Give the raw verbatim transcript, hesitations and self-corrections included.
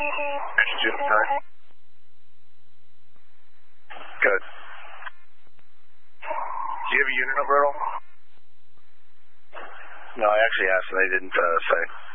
Oxygen, sorry. Good. Do you have a unit number at all? No, I actually asked and they didn't uh, say.